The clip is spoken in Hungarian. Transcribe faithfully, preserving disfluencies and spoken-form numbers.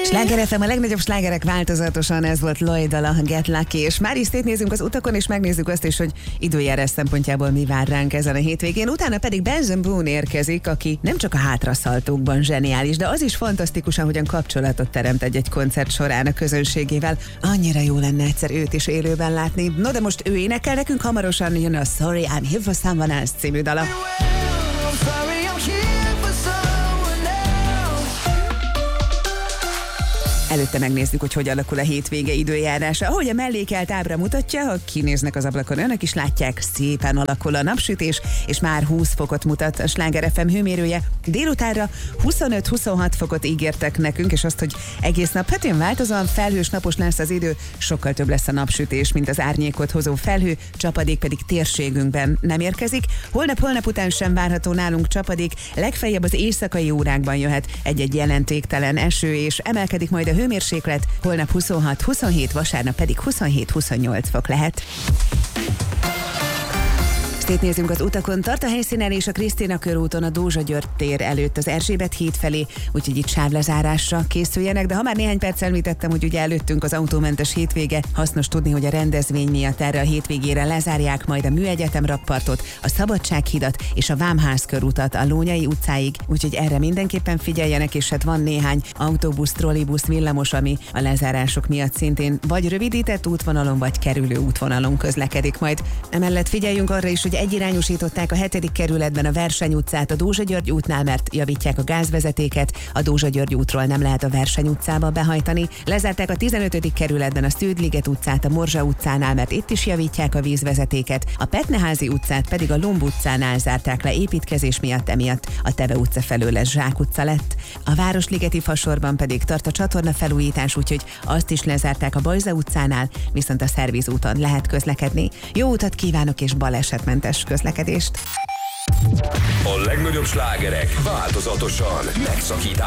Sláger ef em, a legnagyobb slágerek változatosan, ez volt Lloyd a Get Lucky, és már is szétnézünk az utakon, és megnézzük azt is, hogy időjárás szempontjából mi vár ránk ezen a hétvégén. Utána pedig Benson Boone érkezik, aki nem csak a hátraszaltókban zseniális, de az is fantasztikusan, hogyan kapcsolatot teremt egy-egy koncert során a közönségével. Annyira jó lenne egyszer őt is élőben látni. No, de most ő énekel nekünk, hamarosan jön a Sorry I'm Here for Someone Else című dala. Előtte megnézzük, hogy hogy alakul a hétvége időjárása. Ahogy a mellékelt ábra mutatja, ha kinéznek az ablakon, önök is látják, szépen alakul a napsütés, és már húsz fokot mutat a Sláger ef em hőmérője. Délutánra huszonöt-huszonhat fokot ígértek nekünk, és azt, hogy egész nap hát én változóan felhős, napos lesz az idő, sokkal több lesz a napsütés, mint az árnyékot hozó felhő, csapadék pedig térségünkben nem érkezik. Holnap-holnap után sem várható nálunk csapadék, legfeljebb az éjszakai órákban jöhet egy-egy jelentéktelen eső, és emelkedik majd a hőmérséklet, holnap huszonhat-huszonhét, vasárnap pedig huszonhét-huszonnyolc fok lehet. Nézzünk az utakon, tart a helyszínen és a Krisztina körúton a Dózsa György tér előtt az Erzsébet híd felé, úgyhogy itt sávlezárásra készüljenek, de ha már néhány perc említettem, hogy ugye előttünk az autómentes hétvége, hasznos tudni, hogy a rendezvény miatt erre a hétvégére lezárják majd a Műegyetem rakpartot, a Szabadsághidat és a Vámház körutat a Lónyai utcáig, úgyhogy erre mindenképpen figyeljenek, és hát van néhány autóbusz, trollibusz, villamos, ami a lezárások miatt szintén vagy rövidített útvonalon, vagy kerülő útvonalon közlekedik majd. Emellett figyeljünk arra is, hogy egyirányosították a hetedik kerületben a Verseny utcát a Dózsa György útnál, mert javítják a gázvezetéket, a Dózsa György útról nem lehet a Verseny utcába behajtani. Lezárták a tizenötödik kerületben a Szűdliget utcát a Morzsa utcánál, mert itt is javítják a vízvezetéket, a Petneházi utcát pedig a Lomb utcánál zárták le építkezés miatt, emiatt a Teve utca felől ez Zsák utca lett. A Városligeti fasorban pedig tart a csatorna felújítás, úgyhogy azt is lezárták a Bajza utcánál, viszont a Szerviz úton lehet közlekedni. Jó utat kívánok és balesetmentes közlekedést! A legnagyobb slágerek változatosan megszakítás.